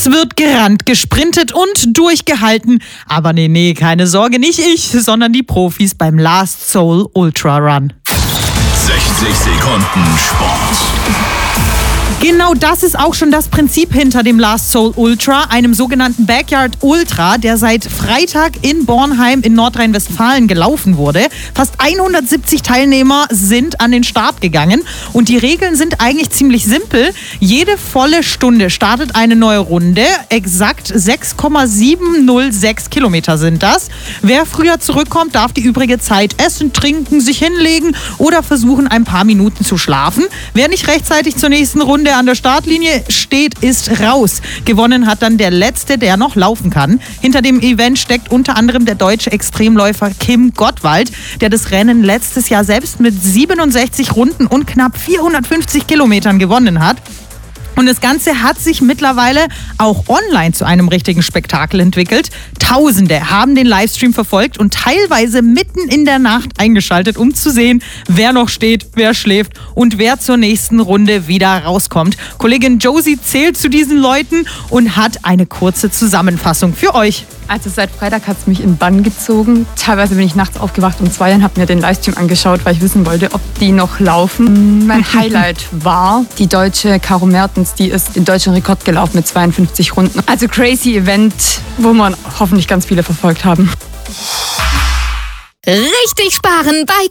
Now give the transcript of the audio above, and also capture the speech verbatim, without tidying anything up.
Es wird gerannt, gesprintet und durchgehalten. Aber nee, nee, keine Sorge, nicht ich, sondern die Profis beim Last Seoul Ultra Run. sechzig Sekunden Sport. Genau das ist auch schon das Prinzip hinter dem Last Seoul Ultra, einem sogenannten Backyard Ultra, der seit Freitag in Bornheim in Nordrhein-Westfalen gelaufen wurde. Fast hundertsiebzig Teilnehmer sind an den Start gegangen und die Regeln sind eigentlich ziemlich simpel. Jede volle Stunde startet eine neue Runde. Exakt sechs Komma sieben null sechs Kilometer sind das. Wer früher zurückkommt, darf die übrige Zeit essen, trinken, sich hinlegen oder versuchen, ein paar Minuten zu schlafen. Wer nicht rechtzeitig zur nächsten Runde an der Startlinie steht, ist raus. Gewonnen hat dann der Letzte, der noch laufen kann. Hinter dem Event steckt unter anderem der deutsche Extremläufer Kim Gottwald, der das Rennen letztes Jahr selbst mit siebenundsechzig Runden und knapp vierhundertfünfzig Kilometern gewonnen hat. Und das Ganze hat sich mittlerweile auch online zu einem richtigen Spektakel entwickelt. Tausende haben den Livestream verfolgt und teilweise mitten in der Nacht eingeschaltet, um zu sehen, wer noch steht, wer schläft und wer zur nächsten Runde wieder rauskommt. Kollegin Josie zählt zu diesen Leuten und hat eine kurze Zusammenfassung für euch. Also seit Freitag hat es mich in Bann gezogen. Teilweise bin ich nachts aufgewacht um zwei und habe mir den Livestream angeschaut, weil ich wissen wollte, ob die noch laufen. Mein Highlight war die deutsche Caro Mertens, die ist den deutschen Rekord gelaufen mit zweiundfünfzig Runden. Also crazy Event, wo man hoffentlich ganz viele verfolgt haben. Richtig sparen bei